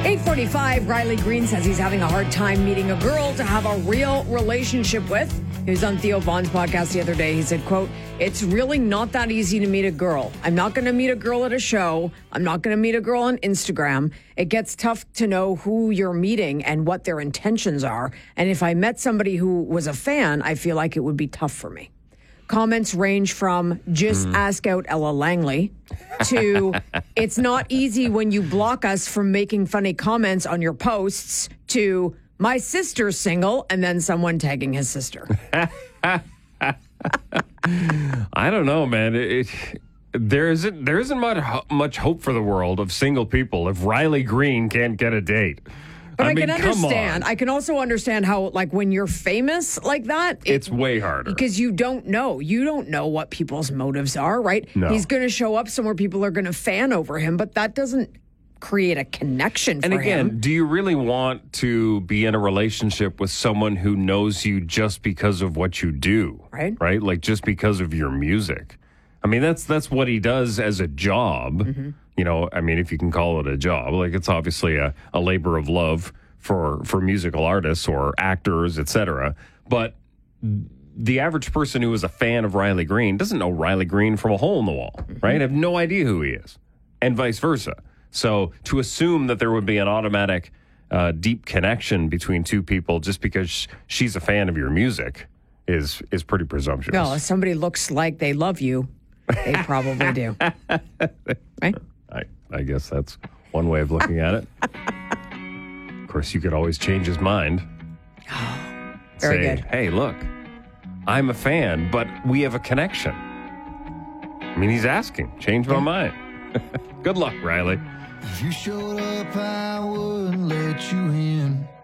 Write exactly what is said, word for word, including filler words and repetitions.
eight forty-five, Riley Green says he's having a hard time meeting a girl to have a real relationship with. He was on Theo Vaughn's podcast the other day. He said, quote, "It's really not that easy to meet a girl. I'm not going to meet a girl at a show. I'm not going to meet a girl on Instagram. It gets tough to know who you're meeting and what their intentions are. And if I met somebody who was a fan, I feel like it would be tough for me." Comments range from "just mm. ask out Ella Langley" to "it's not easy when you block us from making funny comments on your posts" to "my sister's single," and then someone tagging his sister. I don't know, man. It, it, there isn't there isn't much much hope for the world of single people if Riley Green can't get a date. But I, I mean, can understand. I can also understand how, like, when you're famous like that, it, it's way harder because you don't know. You don't know what people's motives are, right? No. He's going to show up somewhere people are going to fan over him, but that doesn't create a connection for him. And again, him. do you really want to be in a relationship with someone who knows you just because of what you do? Right. Right? Like, just because of your music. I mean, that's that's what he does as a job. Mm-hmm. You know, I mean, if you can call it a job. Like, it's obviously a, a labor of love for, for musical artists or actors, et cetera. But the average person who is a fan of Riley Green doesn't know Riley Green from a hole in the wall, mm-hmm. right? Have no idea who he is, and vice versa. So to assume that there would be an automatic uh, deep connection between two people just because she's a fan of your music is is pretty presumptuous. No, if somebody looks like they love you, they probably do. Right? I, I guess that's one way of looking at it. Of course, you could always change his mind. Very Say, good. "Hey, look, I'm a fan, but we have a connection." I mean, he's asking. Change my mind. Good luck, Riley. If you showed up, I wouldn't let you in.